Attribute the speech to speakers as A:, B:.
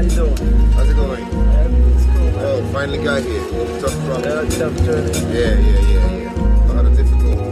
A: you doing?
B: How's it going?
A: It's cool, man.
B: Oh, finally got here. Tough problem.
A: Tough journey.
B: Yeah. A lot of difficult